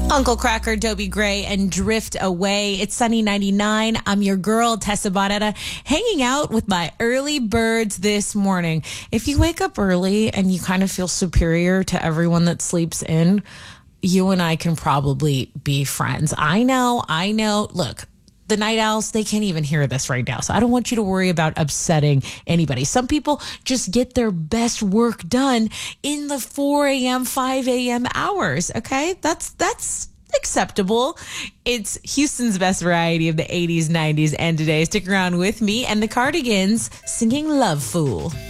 Uncle Cracker, Dobie Gray, and Drift Away. It's Sunny 99. I'm your girl, Tessa Barrera, hanging out with my early birds this morning. If you wake up early and you kind of feel superior to everyone that sleeps in, you and I can probably be friends. I know. Look, the night owls, they can't even hear this right now. So I don't want you to worry about upsetting anybody. Some people just get their best work done in the 4 a.m., 5 a.m. hours. Okay, that's acceptable. It's Houston's best variety of the 80s, 90s, and today. Stick around with me and the Cardigans singing Love Fool.